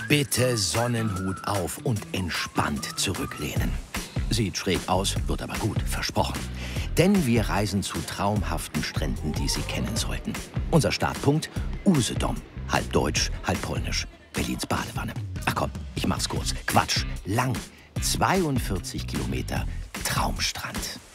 Bitte Sonnenhut auf und entspannt zurücklehnen. Sieht schräg aus, wird aber gut, versprochen. Denn wir reisen zu traumhaften Stränden, die Sie kennen sollten. Unser Startpunkt Usedom. Halb deutsch, halb polnisch. Berlins Badewanne. Ach komm, ich mach's kurz. Quatsch, lang. 42 Kilometer Traumstrand.